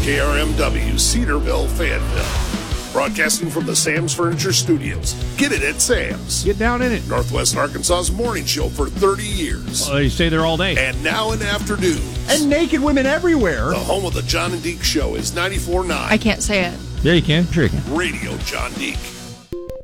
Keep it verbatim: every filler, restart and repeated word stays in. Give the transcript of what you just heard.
K R M W, Cedarville, Fayetteville. Broadcasting from the Sam's Furniture Studios. Get it at Sam's. Get down in it. Northwest Arkansas's morning show for thirty years. Well, they stay there all day. And now in afternoons. And naked women everywhere. The home of the John and Deke Show is ninety-four point nine. I can't say it. Yeah, you can. Sure you can. Radio John Deke.